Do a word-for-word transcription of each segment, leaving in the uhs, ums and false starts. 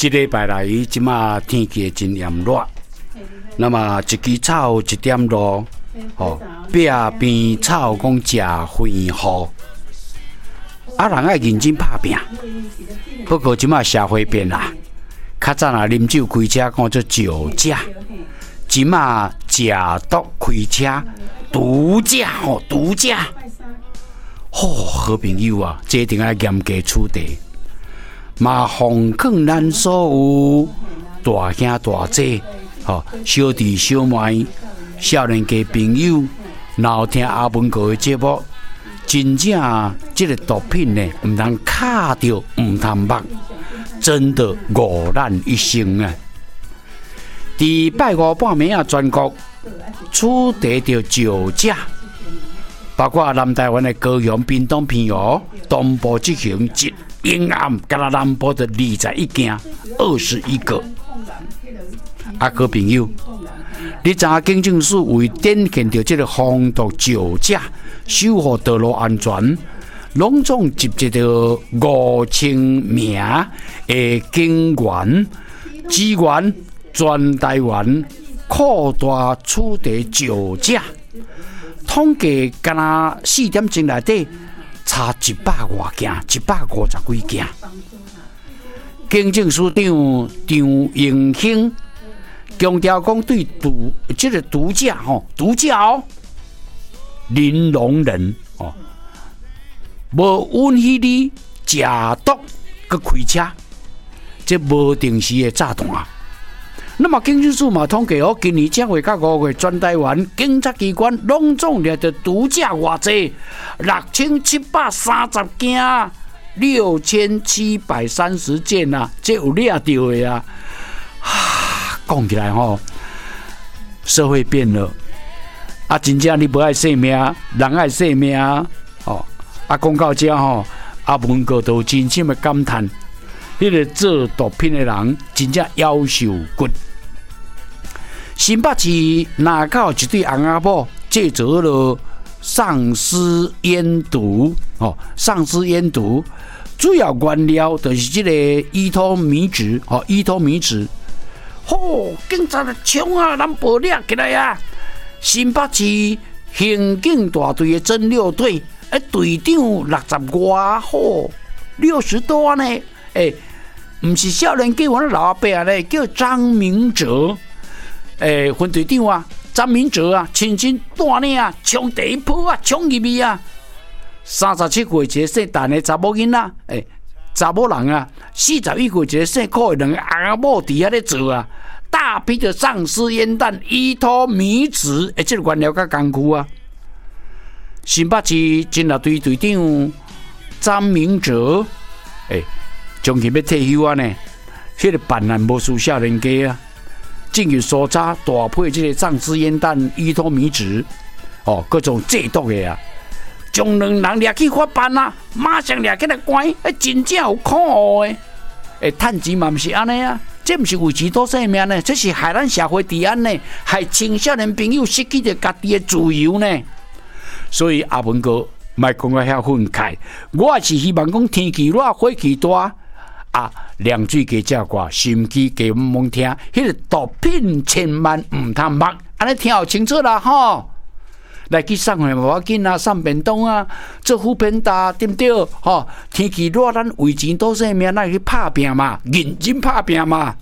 一礼拜来，即马天气真炎热，那么一枝草一点露，哦，壁边草讲食肥雨，啊人爱认真拍拼。不过即马社会变啦，较早啊啉酒开车讲做酒驾，即马食毒开车毒驾吼，毒驾。好、哦，好朋友啊，这一定要严加处理。嘛，奉劝咱所有大兄大姐、吼、哦、小弟小妹、少年家朋友，然后听阿文哥的节目，真正这个毒品呢，唔通卡着，唔通目，真的误咱一生啊！伫拜五半暝啊，全国处理着酒驾。包括南台湾的高雄、屏东、澎湖、东部执行一沿岸，加拿南部的二十一件、二十一个。啊，各位朋友，你知影警政署为展现着这个防毒酒驾、守护道路安全，隆重集结着五千名的警员支援全台湾扩大处理酒驾。统计敢若四点钟内底差一百外件，一百五十几件。警政署长张永兴强调讲，对毒这个毒驾吼，毒驾哦，零容忍哦，无允许你食毒佮开车，这无定时的炸弹。那么警政署嘛统计哦，今年正月到五月，全台湾警察机关拢总掠着毒驾偌济，六千七百三十件，六千七百三十件啊，这有掠着的啊！啊，讲起来吼、哦，社会变了啊，真正你不爱性命，人爱性命哦。啊，讲到这吼，阿文哥都真心的感叹。迄个做毒品的人真正夭寿骨。新北市南口一对翁仔某制作了丧尸烟毒哦，丧尸烟毒主要原料就是这个依托米脂哦，依托米脂。吼、哦，警察的枪啊，咱捕掠起来啊！新北市刑警大队的侦六队，诶，队长六十外好，六十多呢，诶。唔是少年家，我老阿伯啊咧，叫张明哲，诶、欸，分队长啊，张明哲啊，亲身带领啊，冲第一波啊，冲入去啊，三十七岁一个姓陈的查某囡仔，诶、欸，查某人啊，四十一岁一个姓柯的两个翁仔某伫遐咧做啊，大批的丧尸烟弹、依托米脂，诶、欸，这个原料较工具啊。新北市侦查队队长张明哲，诶、欸。将其要退休啊呢？迄、那个办案无输少年家啊！进入搜查大批这个丧尸烟弹、依托米脂，哦，各种制毒的啊，将两人掠去法办啊，马上掠起来关，哎，真正有可恶的！哎，趁钱嘛毋是安尼啊，这毋是维持多生命呢，这是害咱社会治安呢，害青少年朋友失去着家己的自由呢。所以阿文哥莫讲啊遐愤慨，我也是希望讲天气热，火气大。啊，凉水加食寡，心机加罔听，迄、那个毒品千万唔通摸，安尼听好清楚啦吼！来去送货无要紧啊，送便当啊，做副片搭对不对？吼，天气热，咱为钱多生命，咱去拍拼嘛，认真拍拼嘛。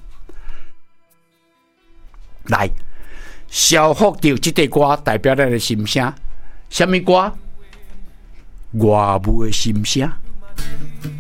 来，小福着这个歌代表咱的心声，什么歌？外母的心声。